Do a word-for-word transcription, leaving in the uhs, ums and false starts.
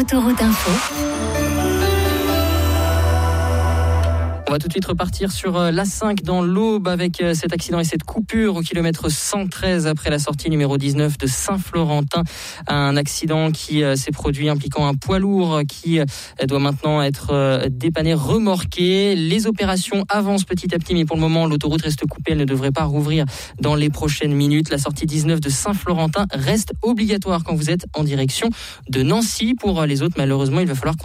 Autoroute Info. On va tout de suite repartir sur l'A cinq dans l'Aube avec cet accident et cette coupure au kilomètre cent treize après la sortie numéro dix-neuf de Saint-Florentin. Un accident qui s'est produit impliquant un poids lourd qui doit maintenant être dépanné, remorqué. Les opérations avancent petit à petit, mais pour le moment, l'autoroute reste coupée. Elle ne devrait pas rouvrir dans les prochaines minutes. La sortie dix-neuf de Saint-Florentin reste obligatoire quand vous êtes en direction de Nancy. Pour les autres, malheureusement, il va falloir